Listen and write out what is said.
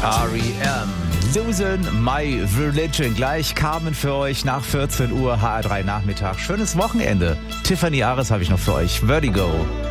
R.E.M. Losing My Religion. Gleich Carmen für euch nach 14 Uhr HR3 Nachmittag. Schönes Wochenende. Tiffany Ares habe ich noch für euch. Vertigo.